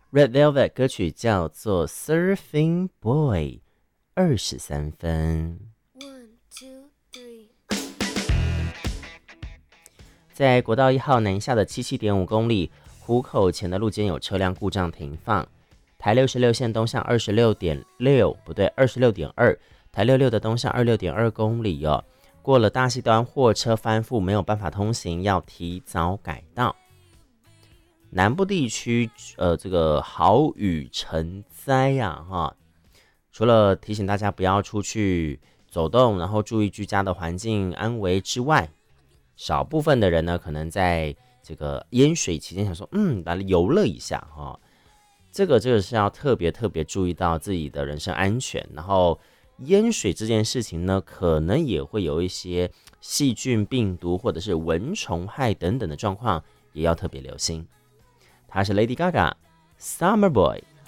Red Velvet 歌曲叫做 Surfing Boy， 23分。 One, two, three。 在国道1号南下的77.5公里，湖口前的路肩有车辆故障停放。台66线东向26.6，不对，26.2，台66的东向26.2公里哦。过了大溪端，货车翻覆，没有办法通行，要提早改道。南部地区，这个豪雨成灾呀，哈！除了提醒大家不要出去走动，然后注意居家的环境安危之外，少部分的人呢，可能在这个淹水期间想说，来游乐一下哈。这个是要特别注意到自己的人身安全，然后淹水这件事情呢，可能也会有一些细菌、病毒或者是蚊虫害等等的状况，也要特别留心。他是 Lady Gaga，Summer Boy。